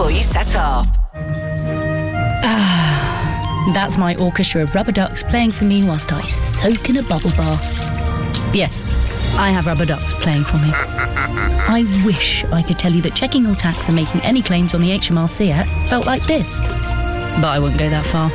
before you set off. That's my orchestra of rubber ducks playing for me whilst I soak in a bubble bath. Yes, I have rubber ducks playing for me. I wish I could tell you that checking your tax and making any claims on the HMRC app felt like this. But I wouldn't go that far.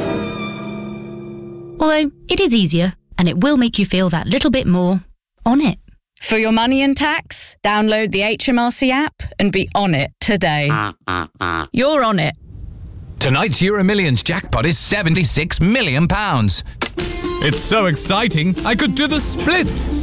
Although, it is easier, and it will make you feel that little bit more on it. For your money and tax, download the HMRC app and be on it today. You're on it. Tonight's Euro Millions jackpot is £76 million. It's so exciting, I could do the splits.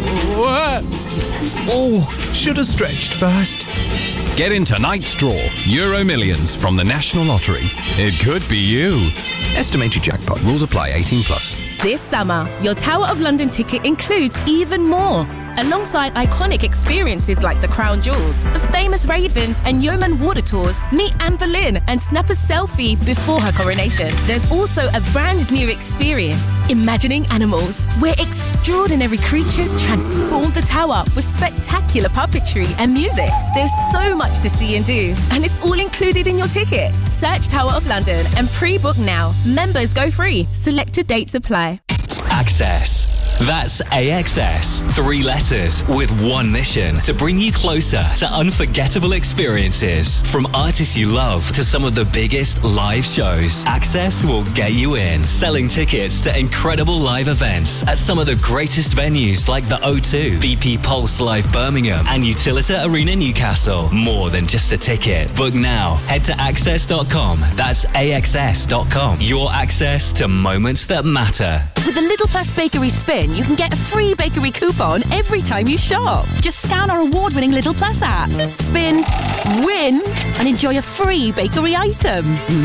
Oh, should have stretched first. Get in tonight's draw, Euro Millions from the National Lottery. It could be you. Estimated jackpot. Rules apply. 18+. This summer, your Tower of London ticket includes even more. Alongside iconic experiences like the Crown Jewels, the famous Ravens and Yeoman Water Tours, meet Anne Boleyn and snap a selfie before her coronation. There's also a brand new experience, Imagining Animals, where extraordinary creatures transform the tower with spectacular puppetry and music. There's so much to see and do, and it's all included in your ticket. Search Tower of London and pre-book now. Members go free. Selected dates apply. Access. That's AXS. 3 letters with one mission: to bring you closer to unforgettable experiences. From artists you love to some of the biggest live shows, Access will get you in. Selling tickets to incredible live events at some of the greatest venues like the O2, BP Pulse Live Birmingham and Utilita Arena Newcastle. More than just a ticket. Book now. Head to access.com. That's AXS.com. Your access to moments that matter. With the Little Plus Bakery Spin, you can get a free bakery coupon every time you shop. Just scan our award-winning Little Plus app, spin, win, and enjoy a free bakery item.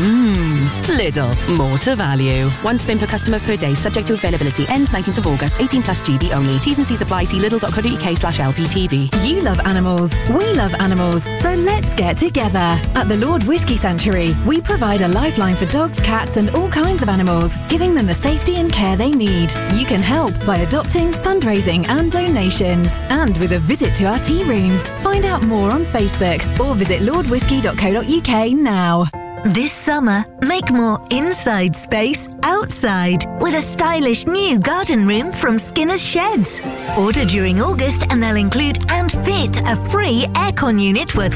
Lidl, more to value. One spin per customer per day, subject to availability. Ends 19th of August, 18+ GB only. T's and C's apply. See lidl.co.uk/LPTV. You love animals, we love animals, so let's get together. At the Lord Whiskey Sanctuary, we provide a lifeline for dogs, cats and all kinds of animals, giving them the safety and care they need. You can help by adopting, fundraising and donations, and with a visit to our tea rooms. Find out more on Facebook or visit lordwhiskey.co.uk now. This summer, make more inside space outside with a stylish new garden room from Skinner's Sheds. Order during August and they'll include and fit a free aircon unit worth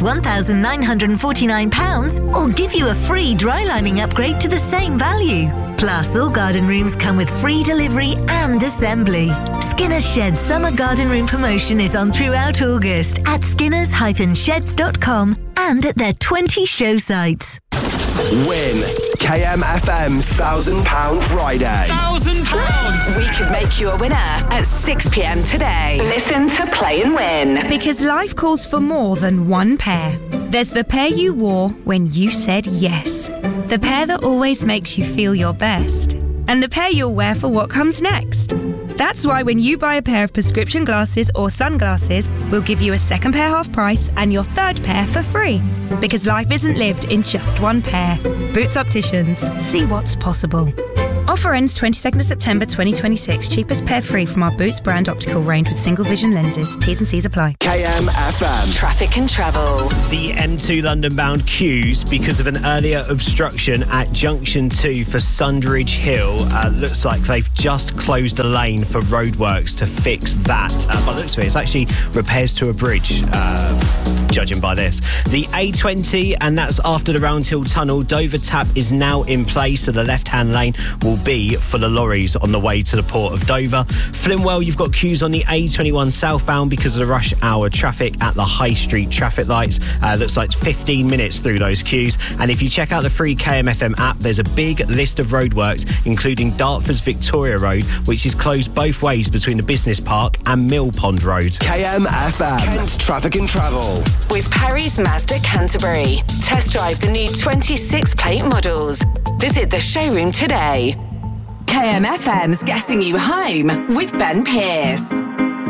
£1,949 or give you a free dry lining upgrade to the same value. Plus, all garden rooms come with free delivery and assembly. Skinner's Sheds Summer Garden Room promotion is on throughout August at skinners-sheds.com and at their 20 show sites. Win KMFM's £1,000 Friday. £1,000! We could make you a winner at 6 p.m. today. Listen to Play and Win. Because life calls for more than one pair. There's the pair you wore when you said yes. The pair that always makes you feel your best. And the pair you'll wear for what comes next. That's why when you buy a pair of prescription glasses or sunglasses, we'll give you a second pair half price and your third pair for free. Because life isn't lived in just one pair. Boots Opticians. See what's possible. Offer ends 22nd of September 2026. Cheapest pair free from our Boots brand optical range with single vision lenses. T's and C's apply. KMFM. Traffic and travel. The M2 London bound queues because of an earlier obstruction at Junction 2 for Sundridge Hill. Looks like they've just closed a lane for roadworks to fix that. By the looks of it, it's actually repairs to a bridge, judging by this. The A20, and that's after the Round Hill Tunnel. Dover Tap is now in place, so the left-hand lane will be for the lorries on the way to the port of Dover. Flintwell, you've got queues on the A21 southbound because of the rush hour traffic at the High Street traffic lights. Looks like 15 minutes through those queues. And if you check out the free KMFM app, there's a big list of roadworks, including Dartford's Victoria Road, which is closed both ways between the Business Park and Mill Pond Road. KMFM. Kent's Traffic and Travel. With Parry's Mazda Canterbury. Test drive the new 26 plate models. Visit the showroom today. KMFM's Getting You Home with Ben Pearce.